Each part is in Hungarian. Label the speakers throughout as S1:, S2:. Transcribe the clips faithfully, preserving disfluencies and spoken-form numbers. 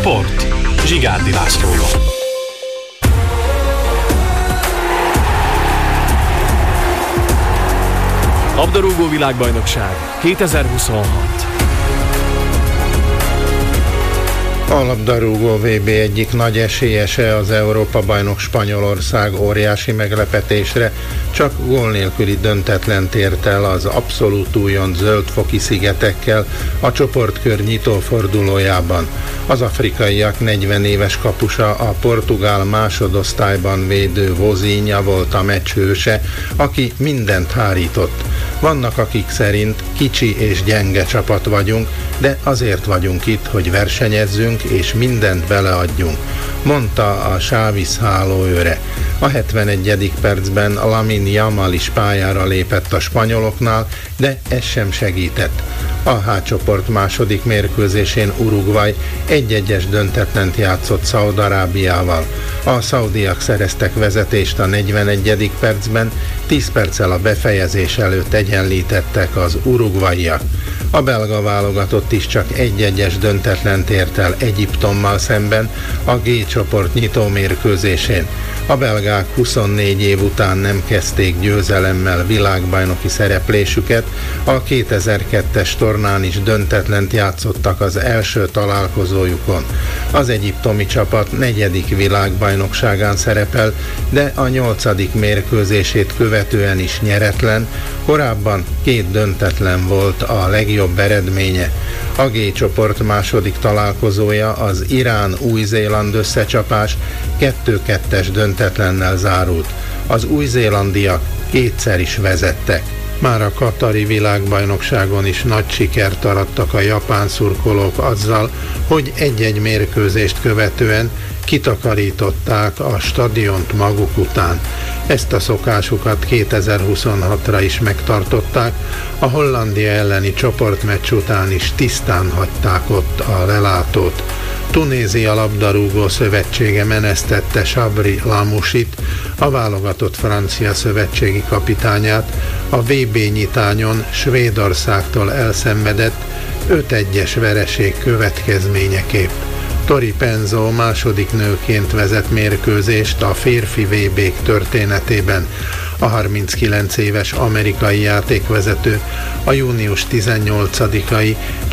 S1: Sport. Zsigárdi Lászlóval. Labdarúgó világbajnokság kétezer-huszonhat.
S2: A labdarúgó vé bé egyik nagy esélyese az Európa-bajnok Spanyolország óriási meglepetésre csak gól nélküli döntetlent ért el az abszolút újon Zöld-foki szigetekkel a csoportkör nyitófordulójában. Az afrikaiak negyven éves kapusa, a portugál másodosztályban védő Vozinha volt a meccs hőse, aki mindent hárított. Vannak, akik szerint kicsi és gyenge csapat vagyunk, de azért vagyunk itt, hogy versenyezzünk és mindent beleadjunk, mondta a Sávisz hálóőre. A hetvenegyedik percben Lamine Yamal is pályára lépett a spanyoloknál, de ez sem segített. A H csoport második mérkőzésén Uruguay egy-egyes döntetlent játszott Szaúd-Arábiával. A szaudiak szereztek vezetést a negyvenegyedik percben, tíz perccel a befejezés előtt egyenlítettek az uruguayiak. A belga válogatott is csak egy-egyes döntetlent ért el Egyiptommal szemben a G csoport nyitó mérkőzésén. A belgák huszonnégy év után nem kezdték győzelemmel világbajnoki szereplésüket, a kétezer-kettes tornán is döntetlent játszottak az első találkozójukon. Az egyiptomi csapat negyedik világbajnokságán szerepel, de a nyolcadik mérkőzését követően is nyeretlen, korábban két döntetlen volt a legjobb eredménye. A G csoport második találkozója az Irán-Új-Zéland összecsapás kettő-kettes döntetlennel zárult. Az új-zélándiak kétszer is vezettek. Már a katari világbajnokságon is nagy sikert arattak a japán szurkolók azzal, hogy egy-egy mérkőzést követően kitakarították a stadiont maguk után. Ezt a szokásukat kétezer-huszonhatra is megtartották, a Hollandia elleni csoportmeccs után is tisztán hagyták ott a lelátót. Tunézia labdarúgó szövetsége menesztette Sabri Lamouchit, a válogatott francia szövetségi kapitányát, a vé bé nyitányon Svédországtól elszenvedett öt egyes vereség következményeképp. Tori Penzo második nőként vezet mérkőzést a férfi vé bék történetében. A harminckilenc éves amerikai játékvezető a június tizennyolcadikai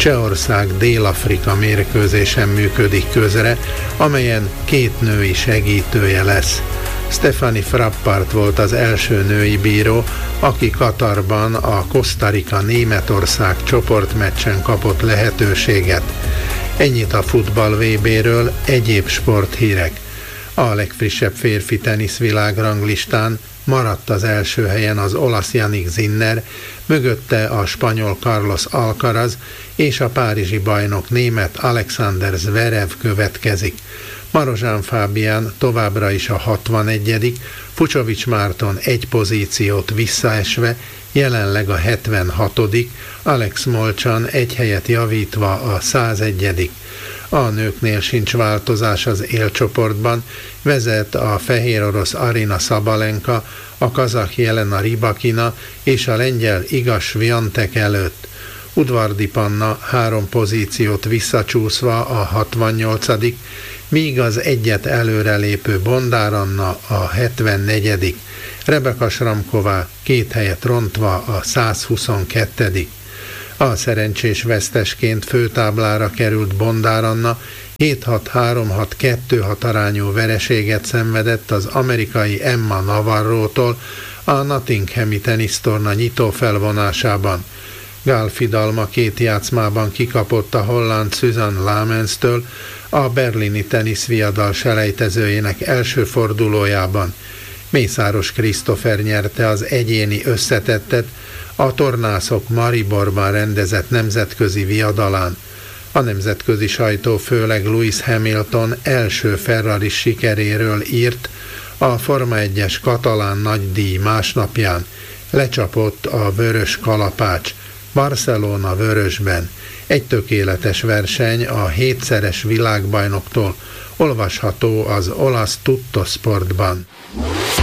S2: Csehország-Dél-Afrika mérkőzésen működik közre, amelyen két női segítője lesz. Stephanie Frappart volt az első női bíró, aki Katarban a Costa Rica-Németország csoportmeccsen kapott lehetőséget. Ennyit a futball vé béről, egyéb sporthírek. A legfrissebb férfi tenisz világranglistán maradt az első helyen az olasz Jannik Sinner, mögötte a spanyol Carlos Alcaraz és a párizsi bajnok német Alexander Zverev következik. Marozsán Fábián továbbra is a hatvanegyedik, Fucsovics Márton egy pozíciót visszaesve, jelenleg a hetvenhatodik, Alex Molchan egy helyet javítva a százegyedik. A nőknél sincs változás az élcsoportban, vezet a fehérorosz Arina Sabalenka, a kazah Jelena Rybakina és a lengyel Iga Swiatek előtt. Udvardi Panna három pozíciót visszacsúszva a hatvannyolcadik, míg az egyet előrelépő Bondár Anna a hetvennegyedik. Rebeka Sramková két helyet rontva a százhuszonkettő. A szerencsés vesztesként főtáblára került Bondár Anna hét hat három hat kettő hat arányú vereséget szenvedett az amerikai Emma Navarrótól a Nottinghami tenisztorna nyitó felvonásában. Gál Fidalma két játszmában kikapott a holland Susan Lamens-től a berlini teniszviadal selejtezőjének első fordulójában. Mészáros Krisztofer nyerte az egyéni összetettet a tornászok Mariborban rendezett nemzetközi viadalán. A nemzetközi sajtó főleg Lewis Hamilton első Ferrari sikeréről írt a Forma egyes katalán nagydíj másnapján. Lecsapott a vörös kalapács, Barcelona vörösben. Egy tökéletes verseny a hétszeres világbajnoktól, olvasható az olasz Tuttosportban.